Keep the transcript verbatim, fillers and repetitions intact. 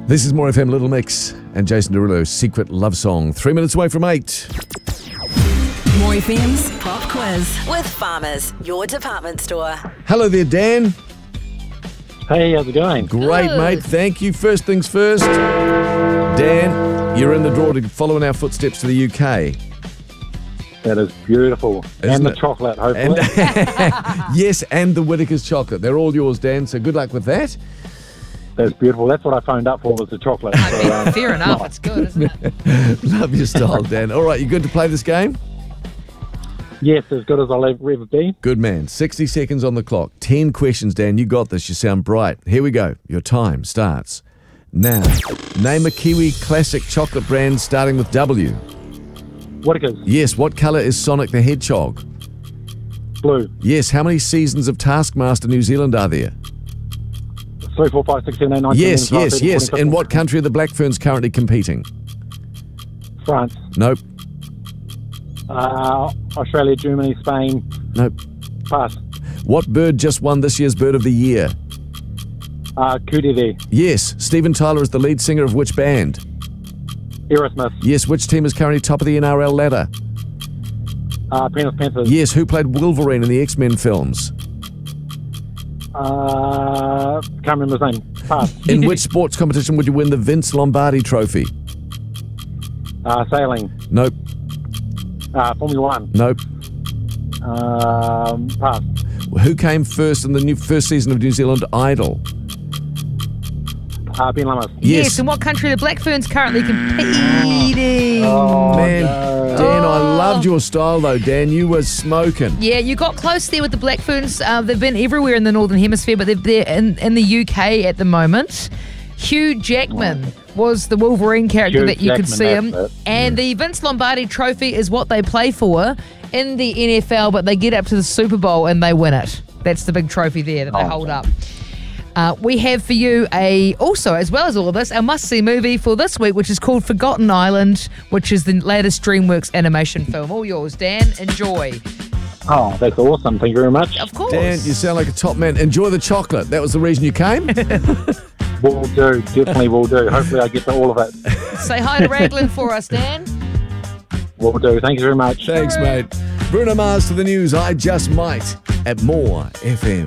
This is More F M Little Mix and Jason Derulo's Secret Love Song. Three minutes away from eight. More F M's Pop Quiz with Farmers, your department store. Hello there, Dan. Hey, how's it going? Great, Good. mate. Thank you. First things first. Dan, you're in the draw to follow in our footsteps to the U K. That is beautiful. Isn't and the it? chocolate, And hopefully. yes, and the Whittaker's chocolate. They're all yours, Dan, so good luck with that. That's beautiful. That's what I phoned up for, was the chocolate. I So, mean, um, fair enough. It's good, isn't it? Love your style, Dan. All right, you good to play this game? yes, as good as I'll ever ever be. Good man. sixty seconds on the clock. ten questions, Dan. You got this. You sound bright. Here we go. Your time starts now. Name a Kiwi classic chocolate brand starting with W. Whittaker's, Yes. What colour is Sonic the Hedgehog? blue, Yes. How many seasons of Taskmaster New Zealand are there? three, four, five, six, seven, eight, nine, Yes, ten, eleven, yes, twelve, yes. thirteen, In fourteen, what country are the Black Ferns currently competing? France, Nope. uh, Australia, Germany, Spain, Nope. pass. What bird just won this year's Bird of the Year? Uh, Kudidi, Yes. Steven Tyler is the lead singer of which band? Aerosmith, Yes. Which team is currently top of the N R L ladder? uh, Penrith Panthers, Yes. Who played Wolverine in the X-Men films? uh, can't remember his name, pass. In which sports competition would you win the Vince Lombardi Trophy? uh, sailing, Nope. uh, Formula One, Nope. um, pass. Who came first in the new first season of New Zealand Idol? Uh, Ben Lamas. Yes. In what country are the Black Ferns currently competing? Oh, Man, no. Dan, I Oh. loved your style though, Dan. You were smoking. Yeah, you got close there with the Black Ferns. Uh, they've been everywhere in the Northern Hemisphere, but they're, they're in, in the U K at the moment. Hugh Jackman was the Wolverine character Hugh that you could Jackman, see him. that's it. And the Vince Lombardi Trophy is what they play for in the N F L, but they get up to the Super Bowl and they win it. That's the big trophy there that they Oh, hold up. Uh, we have for you a also, as well as all of this, a must-see movie for this week, which is called Forgotten Island, which is the latest DreamWorks animation film. All yours, Dan. Enjoy. Oh, that's awesome. Thank you very much. Of course. Dan, you sound like a top man. Enjoy the chocolate. That was the reason you came. Will do. Definitely will do. Hopefully I get to all of it. Say hi to Raglan for us, Dan. Will do. Thank you very much. Thanks, mate. Bruno Mars to the news. I just might at More F M.